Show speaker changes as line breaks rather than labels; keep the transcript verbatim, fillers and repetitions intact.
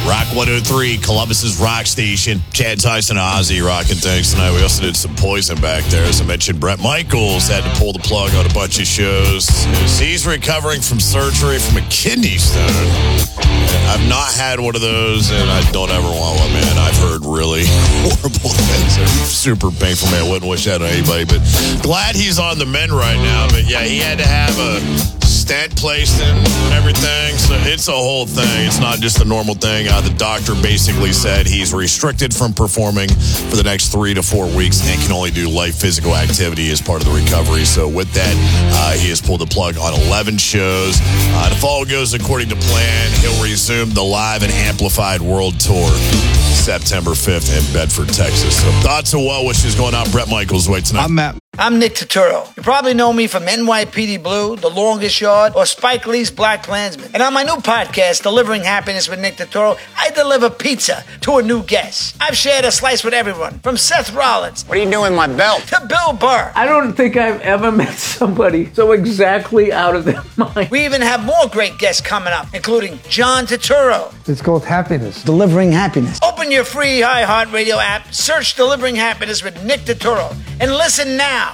Rock one oh three, Columbus's rock station. Chad Tyson, Ozzy rocking things tonight. We also did some Poison back there. As I mentioned, Brett Michaels had to pull the plug on a bunch of shows. He's recovering from surgery from a kidney stone. I've not had one of those, and I don't ever want one, man. I've heard really horrible things. They're super painful, man. I wouldn't wish that on anybody, but glad he's on the mend right now. But yeah, he had to have a stent placed in and everything, so it's a whole thing. It's not just a normal thing. Uh, the doctor basically said he's restricted from performing for the next three to four weeks and can only do light physical activity as part of the recovery. So with that, uh, he has pulled the plug on eleven shows. Uh, if all goes according to plan, he'll resume the live and amplified world tour September fifth in Bedford, Texas. So thoughts and well wishes going out Brett Michaels' way tonight.
I'm Matt.
I'm Nick Turturro. You probably know me from N Y P D Blue, The Longest Yard, or Spike Lee's Black Klansman. And on my new podcast, Delivering Happiness with Nick Turturro, I deliver pizza to a new guest. I've shared a slice with everyone, from Seth Rollins.
What are you doing with my belt?
To Bill Burr.
I don't think I've ever met somebody so exactly out of their mind.
We even have more great guests coming up, including John Turturro.
It's called Happiness. Delivering Happiness.
Open your free iHeartRadio app, search Delivering Happiness with Nick Turturro, and listen now